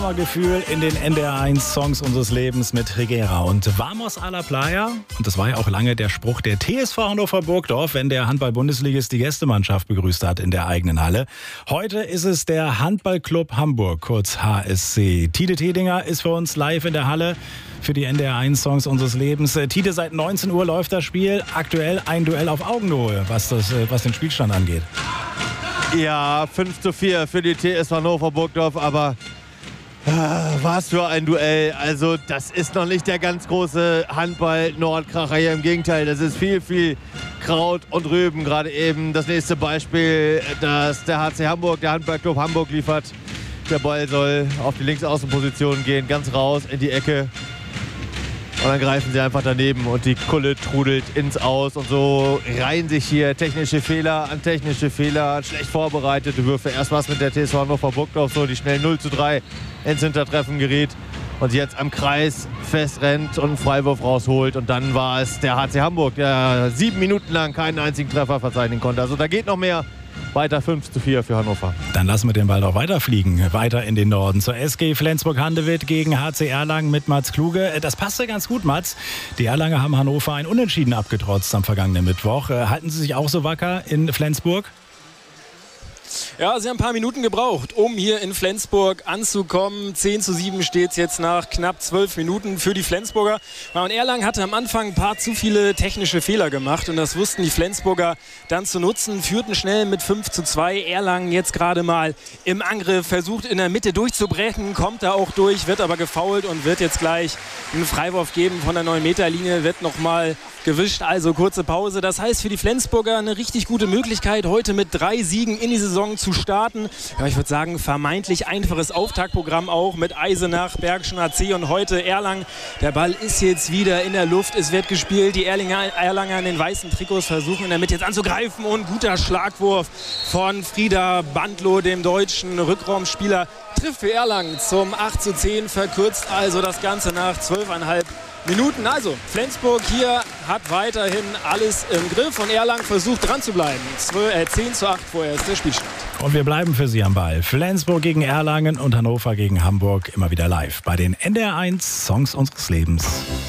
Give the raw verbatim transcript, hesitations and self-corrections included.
Gefühl in den N D R eins Songs unseres Lebens mit Regera und Vamos a la Playa. Und das war ja auch lange der Spruch der T S V Hannover Burgdorf, wenn der Handball-Bundesligist die Gästemannschaft begrüßt hat in der eigenen Halle. Heute ist es der Handballclub Hamburg, kurz H S C. Tide Tedinger ist für uns live in der Halle für die N D R eins Songs unseres Lebens. Tide, seit neunzehn Uhr läuft das Spiel. Aktuell ein Duell auf Augenhöhe, was, das, was den Spielstand angeht. Ja, fünf zu vier für die T S V Hannover Burgdorf, aber Ah, was für ein Duell. Also das ist noch nicht der ganz große Handball-Nordkracher hier. Im Gegenteil, das ist viel, viel Kraut und Rüben. Gerade eben das nächste Beispiel, das der H C Hamburg, der Handballclub Hamburg liefert. Der Ball soll auf die Linksaußenposition gehen, ganz raus in die Ecke. Und dann greifen sie einfach daneben und die Kulle trudelt ins Aus. Und so reihen sich hier technische Fehler an technische Fehler, schlecht vorbereitete Würfe. Erst was mit der T S V Hannover Burgdorf so, die schnell null zu drei ins Hintertreffen geriet. Und jetzt am Kreis festrennt und einen Freiwurf rausholt. Und dann war es der H C Hamburg, der sieben Minuten lang keinen einzigen Treffer verzeichnen konnte. Also da geht noch mehr. Weiter fünf zu vier für Hannover. Dann lassen wir den Ball doch weiterfliegen. Weiter in den Norden zur S G Flensburg-Handewitt gegen H C Erlangen mit Mats Kluge. Das passte ganz gut, Mats. Die Erlanger haben Hannover ein Unentschieden abgetrotzt am vergangenen Mittwoch. Halten Sie sich auch so wacker in Flensburg? Ja, sie haben ein paar Minuten gebraucht, um hier in Flensburg anzukommen. zehn zu sieben steht es jetzt nach knapp zwölf Minuten für die Flensburger. Und Erlangen hatte am Anfang ein paar zu viele technische Fehler gemacht und das wussten die Flensburger dann zu nutzen. Führten schnell mit fünf zu zwei. Erlangen jetzt gerade mal im Angriff, versucht in der Mitte durchzubrechen, kommt da auch durch, wird aber gefoult und wird jetzt gleich einen Freiwurf geben von der neun Meter Linie, wird nochmal gewischt, also kurze Pause. Das heißt für die Flensburger eine richtig gute Möglichkeit, heute mit drei Siegen in die Saison zu starten. Ja, ich würde sagen, vermeintlich einfaches Auftaktprogramm auch mit Eisenach, Bergischen A C und heute Erlangen. Der Ball ist jetzt wieder in der Luft, es wird gespielt. Die Erlinger, Erlanger in den weißen Trikots versuchen in der Mitte jetzt anzugreifen und guter Schlagwurf von Frieda Bandlow, dem deutschen Rückraumspieler, trifft für Erlangen zum acht zu zehn, verkürzt also das Ganze nach zwölfeinhalb Minuten. Also Flensburg hier hat weiterhin alles im Griff und Erlangen versucht dran zu bleiben. zehn zu acht vorher ist der Spielstand. Und wir bleiben für Sie am Ball. Flensburg gegen Erlangen und Hannover gegen Hamburg immer wieder live bei den N D R eins Songs unseres Lebens.